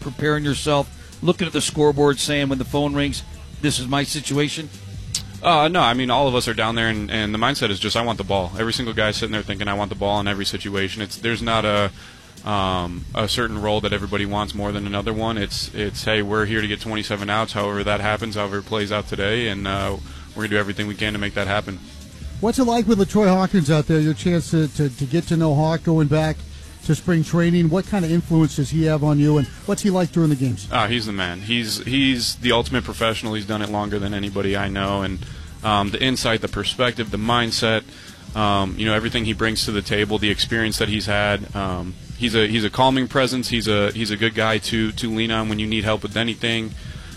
preparing yourself, looking at the scoreboard, saying when the phone rings, this is my situation? No, I mean, all of us are down there, and the mindset is just, I want the ball. Every single guy sitting there thinking, I want the ball in every situation. There's not a certain role that everybody wants more than another one. It's hey, we're here to get 27 outs, however that happens, however it plays out today, and we're going to do everything we can to make that happen. What's it like with LaTroy Hawkins out there? Your chance to get to know Hawk going back to spring training. What kind of influence does he have on you, and what's he like during the games? He's the man. He's the ultimate professional. He's done it longer than anybody I know, and the insight, the perspective, the mindset, everything he brings to the table, the experience that he's had. He's a calming presence. He's a good guy to lean on when you need help with anything.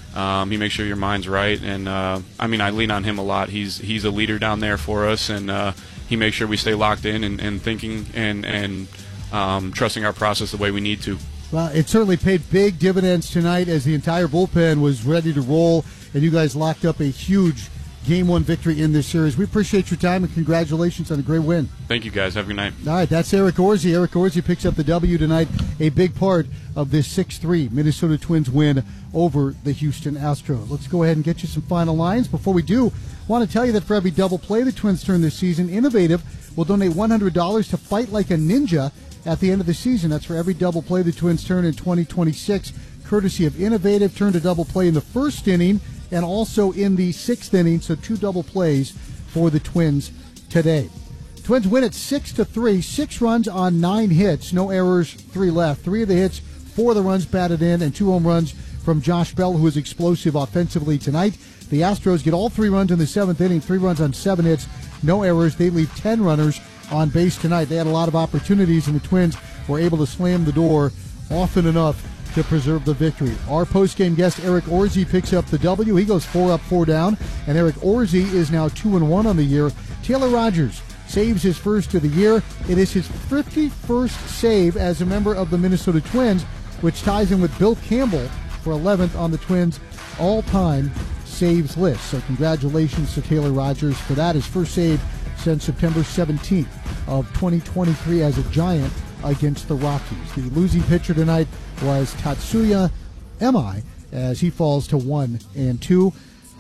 He makes sure your mind's right, and I lean on him a lot. He's a leader down there for us, and he makes sure we stay locked in and thinking and trusting our process the way we need to. Well, it certainly paid big dividends tonight as the entire bullpen was ready to roll, and you guys locked up a huge Game 1 victory in this series. We appreciate your time, and congratulations on a great win. Thank you, guys. Have a good night. All right, that's Eric Orsi. Eric Orsi picks up the W tonight, a big part of this 6-3 Minnesota Twins win over the Houston Astros. Let's go ahead and get you some final lines. Before we do, I want to tell you that for every double play the Twins turn this season, Innovative will donate $100 to Fight Like a Ninja at the end of the season. That's for every double play the Twins turn in 2026, courtesy of Innovative. Turned a double play in the first inning and also in the sixth inning, so 2 double plays for the Twins today. Twins win at 6-3, 6 runs on 9 hits, no errors, 3 left. 3 of the hits, 4 of the runs batted in, and 2 home runs from Josh Bell, who is explosive offensively tonight. The Astros get all 3 runs in the 7th inning, 3 runs on 7 hits, no errors. They leave 10 runners on base tonight. They had a lot of opportunities, and the Twins were able to slam the door often enough to preserve the victory. Our post-game guest, Eric Orsi, picks up the W. He goes 4 up, 4 down, and Eric Orsi is now 2-1 on the year. Taylor Rogers saves his first of the year. It is his 51st save as a member of the Minnesota Twins, which ties him with Bill Campbell for 11th on the Twins' all-time saves list. So congratulations to Taylor Rogers for that. His first save since September 17th of 2023 as a Giant against the Rockies. The losing pitcher tonight was Tatsuya Emai as he falls to 1-2.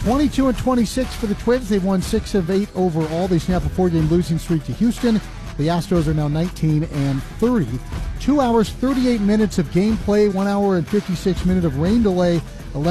22-26 for the Twins. They've won 6 of 8 overall. They snap a 4-game losing streak to Houston. The Astros are now 19-30. 2 hours, 38 minutes of gameplay, 1 hour and 56 minutes of rain delay,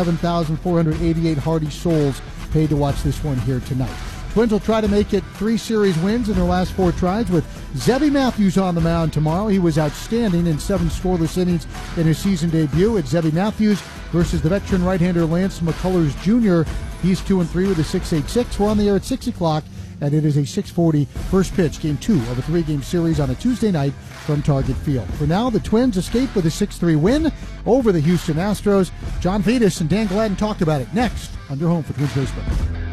11,488 hardy souls paid to watch this one here tonight. Twins will try to make it 3 series wins in their last 4 tries with Zebby Matthews on the mound tomorrow. He was outstanding in 7 scoreless innings in his season debut. It's Zebby Matthews versus the veteran right-hander Lance McCullers Jr. He's 2-3 with a 6.86. We're on the air at 6 o'clock, and it is a 6:40 first pitch, Game 2 of a 3-game series on a Tuesday night from Target Field. For now, the Twins escape with a 6-3 win over the Houston Astros. John Vitas and Dan Gladden talked about it next on your home for Twins Baseball.